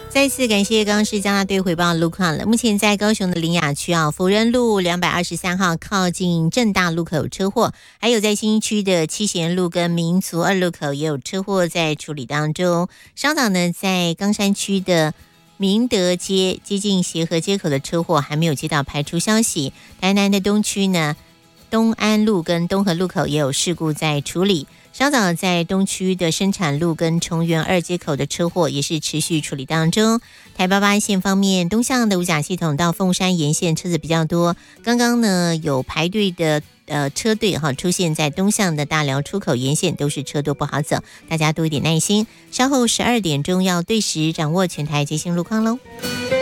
再次感谢刚刚是交大队回报路况了。目前在高雄的苓雅区啊，辅仁路223号靠近正大路口有车祸，还有在新区的七贤路跟民族2路口也有车祸在处理当中。稍早呢，在冈山区的明德街接近协和街口的车祸还没有接到排除消息。台南的东区呢，东安路跟东河路口也有事故在处理。稍早在东区的生产路跟崇元2街口的车祸也是持续处理当中。台88线方面，东向的五甲系统到凤山沿线车子比较多，刚刚呢有排队的车队出现在东向的大寮出口沿线，都是车多不好走，大家多一点耐心。稍后12点钟要对时掌握全台最新路况喽。